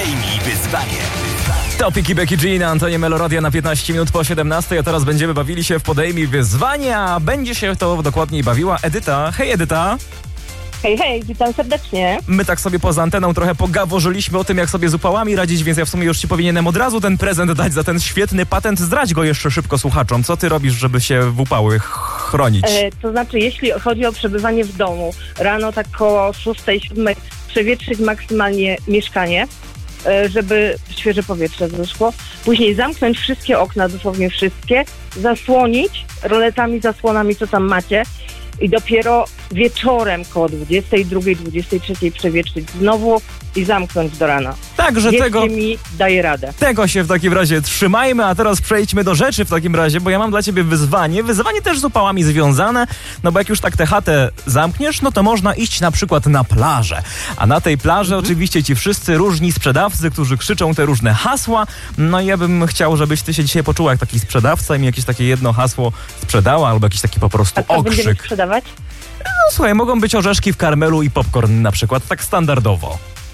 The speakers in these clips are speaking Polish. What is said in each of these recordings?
Podejmij wyzwanie. Topiki Becky G na antenie Meloradia na 15 minut po 17, a teraz będziemy bawili się w Podejmij wyzwanie, a będzie się to dokładniej bawiła Edyta. Hej Edyta! Hej, hej, witam serdecznie. My tak sobie poza anteną trochę pogaworzyliśmy o tym, jak sobie z upałami radzić, więc ja w sumie już ci powinienem od razu ten prezent dać za ten świetny patent. Zdradź go jeszcze szybko słuchaczom. Co ty robisz, żeby się w upały chronić? To znaczy, jeśli chodzi o przebywanie w domu, rano tak koło 6-7 przewietrzyć maksymalnie mieszkanie, żeby świeże powietrze zeszło. Później zamknąć wszystkie okna, dosłownie wszystkie, zasłonić roletami, zasłonami, co tam macie i dopiero wieczorem koło 22, 23 przewietrzyć znowu i zamknąć do rana. Także tego mi daje radę. Tego się w takim razie trzymajmy, a teraz przejdźmy do rzeczy w takim razie, bo ja mam dla ciebie wyzwanie. Wyzwanie też z upałami związane, no bo jak już tak tę chatę zamkniesz, no to można iść na przykład na plażę. A na tej plaży oczywiście ci wszyscy różni sprzedawcy, którzy krzyczą te różne hasła. No i ja bym chciał, żebyś ty się dzisiaj poczuła jak taki sprzedawca i mi jakieś takie jedno hasło sprzedała, albo jakiś taki po prostu A będziemy okrzyk. sprzedawać? No słuchaj, mogą być orzeszki w karmelu i popcorn na przykład, tak standardowo.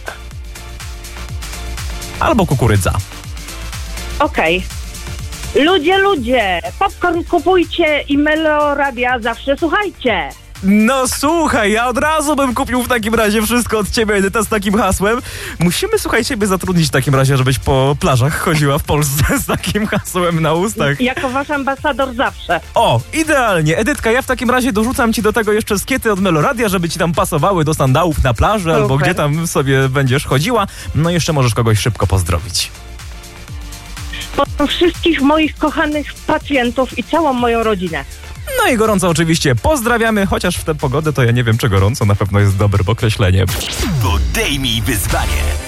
Albo kukurydza. Okej. Ludzie, popcorn kupujcie i Meloradia zawsze słuchajcie. No słuchaj, ja od razu bym kupił w takim razie wszystko od ciebie, Edyta, z takim hasłem. Musimy, słuchaj, ciebie zatrudnić w takim razie, żebyś po plażach chodziła w Polsce z takim hasłem na ustach. Jako wasz ambasador zawsze. O, idealnie. Edytka, ja w takim razie dorzucam ci do tego jeszcze skiety od Meloradia, żeby ci tam pasowały do sandałów na plaży, albo gdzie tam sobie będziesz chodziła. No jeszcze możesz kogoś szybko pozdrowić. Pozdrawiam wszystkich moich kochanych pacjentów i całą moją rodzinę. No i gorąco oczywiście pozdrawiamy, chociaż w tę pogodę to ja nie wiem, czy gorąco na pewno jest dobrym określeniem. Podejmij wyzwanie.